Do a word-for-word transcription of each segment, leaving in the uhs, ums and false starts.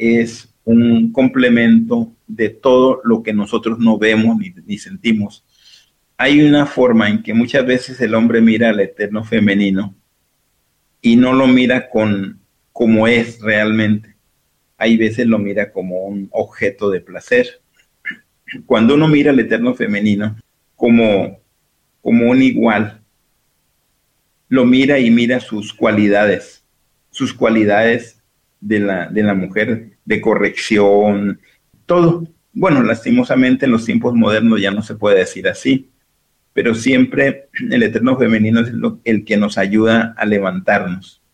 es un complemento de todo lo que nosotros no vemos ni, ni sentimos. Hay una forma en que muchas veces el hombre mira al eterno femenino y no lo mira con como es realmente. Hay veces lo mira como un objeto de placer. Cuando uno mira al eterno femenino como, como un igual, lo mira y mira sus cualidades, sus cualidades de la, de la mujer, de corrección, todo. Bueno, lastimosamente en los tiempos modernos ya no se puede decir así, pero siempre el eterno femenino es lo, el que nos ayuda a levantarnos,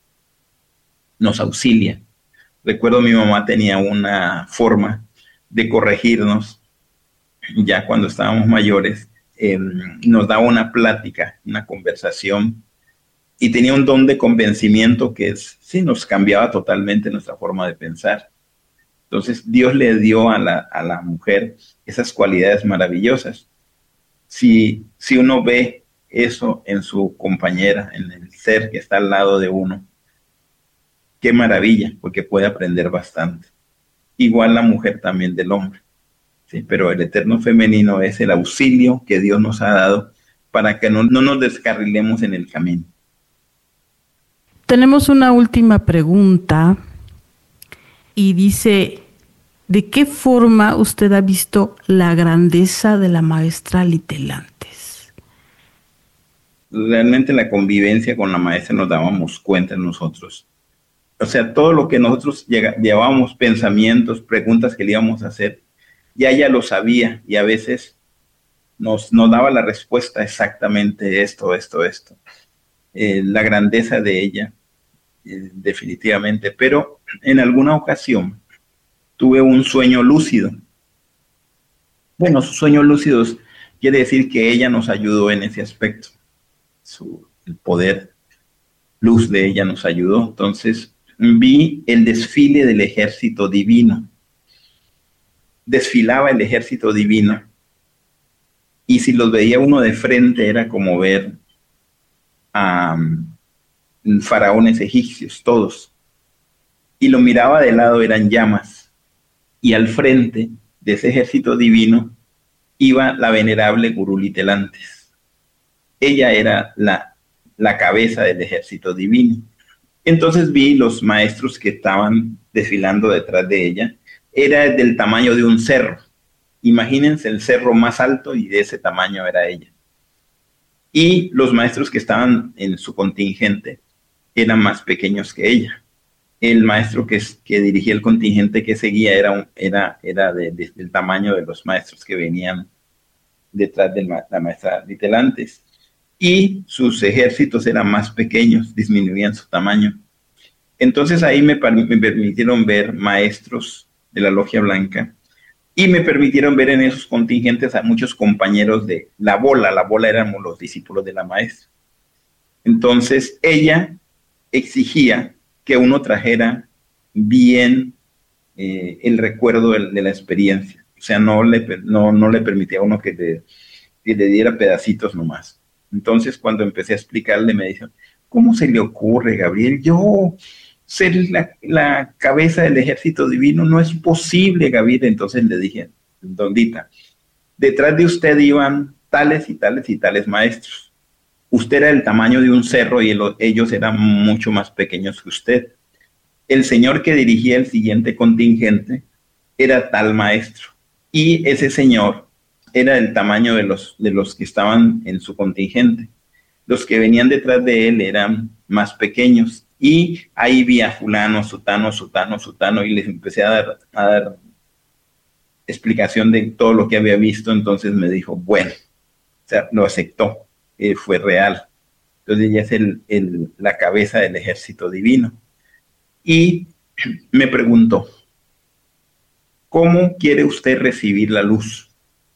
nos auxilia. Recuerdo mi mamá tenía una forma de corregirnos ya cuando estábamos mayores, eh, nos daba una plática, una conversación, y tenía un don de convencimiento que es, sí, nos cambiaba totalmente nuestra forma de pensar. Entonces Dios le dio a la, a la mujer esas cualidades maravillosas. Si, si uno ve eso en su compañera, en el ser que está al lado de uno, qué maravilla, porque puede aprender bastante. Igual la mujer también del hombre. Sí, pero el eterno femenino es el auxilio que Dios nos ha dado para que no, no nos descarrilemos en el camino. Tenemos una última pregunta y dice, ¿de qué forma usted ha visto la grandeza de la maestra Litelantes? Realmente la convivencia con la maestra nos dábamos cuenta nosotros. O sea, todo lo que nosotros llega, llevábamos, pensamientos, preguntas que le íbamos a hacer, ya ella lo sabía y a veces nos, nos daba la respuesta exactamente esto, esto, esto. Eh, la grandeza de ella, eh, definitivamente. Pero en alguna ocasión tuve un sueño lúcido. Bueno, sus sueños lúcidos quiere decir que ella nos ayudó en ese aspecto. Su, el poder, luz de ella nos ayudó. Entonces vi el desfile del ejército divino. Desfilaba el ejército divino y si los veía uno de frente era como ver a um, faraones egipcios, todos, y lo miraba de lado, eran llamas, y al frente de ese ejército divino iba la venerable Gurú Litelantes. Ella era la, la cabeza del ejército divino. Entonces vi los maestros que estaban desfilando detrás de ella. Era del tamaño de un cerro. Imagínense el cerro más alto y de ese tamaño era ella. Y los maestros que estaban en su contingente eran más pequeños que ella. El maestro que, que dirigía el contingente que seguía era, un, era, era de, de, del tamaño de los maestros que venían detrás de la maestra Litelantes. Y sus ejércitos eran más pequeños, disminuían su tamaño. Entonces ahí me, me permitieron ver maestros de la Logia Blanca y me permitieron ver en esos contingentes a muchos compañeros de la bola. La bola éramos los discípulos de la maestra. Entonces ella exigía que uno trajera bien eh, el recuerdo de, de la experiencia. O sea, no le, no, no le permitía a uno que le, que le diera pedacitos nomás. Entonces cuando empecé a explicarle me dijo, ¿cómo se le ocurre, Gabriel? Yo ser la, la cabeza del ejército divino no es posible, Gabriel. Entonces le dije, Dondita, detrás de usted iban tales y tales y tales maestros. Usted era del tamaño de un cerro y el, ellos eran mucho más pequeños que usted. El señor que dirigía el siguiente contingente era tal maestro. Y ese señor era del tamaño de los, de los que estaban en su contingente. Los que venían detrás de él eran más pequeños. Y ahí vi a fulano, sutano, sutano, sutano, y les empecé a dar, a dar explicación de todo lo que había visto. Entonces me dijo, bueno, o sea, lo aceptó, eh, fue real. Entonces ella es el, el, la cabeza del ejército divino. Y me preguntó, ¿cómo quiere usted recibir la luz?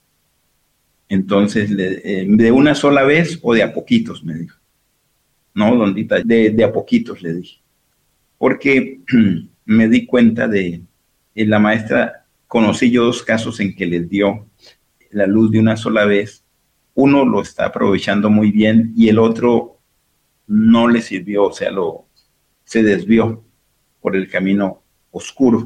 Entonces, eh, ¿de una sola vez o de a poquitos? Me dijo. No, Dondita, de, de a poquitos, le dije. Porque me di cuenta de, de la maestra, conocí yo dos casos en que les dio la luz de una sola vez. Uno lo está aprovechando muy bien y el otro no le sirvió, o sea, lo, se desvió por el camino oscuro.